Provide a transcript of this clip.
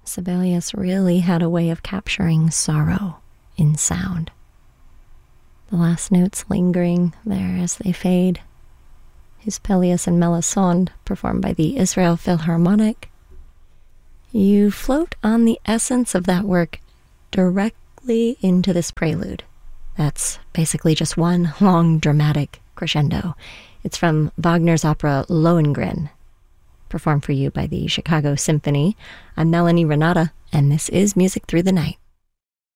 Sibelius really had a way of capturing sorrow in sound. The last notes lingering there as they fade. His Pelleas and Melisande, performed by the Israel Philharmonic. You float on the essence of that work directly into this prelude. That's basically just one long dramatic crescendo. It's from Wagner's opera Lohengrin, performed for you by the Chicago Symphony. I'm Melanie Renata, and this is Music Through the Night.